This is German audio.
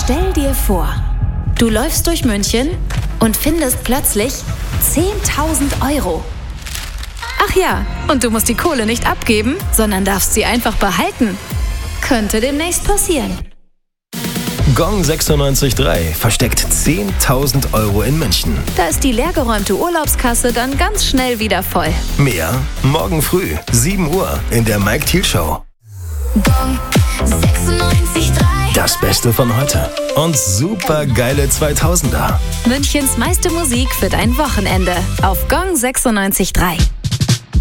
Stell dir vor, du läufst durch München und findest plötzlich 10.000 Euro. Ach ja, und du musst die Kohle nicht abgeben, sondern darfst sie einfach behalten. Könnte demnächst passieren. Gong 96.3 versteckt 10.000 Euro in München. Da ist die leergeräumte Urlaubskasse dann ganz schnell wieder voll. Mehr morgen früh, 7 Uhr in der Mike Thiel Show. Gong 96.3. Das Beste von heute und super geile 2000er. Münchens meiste Musik für dein Wochenende auf Gong 96.3.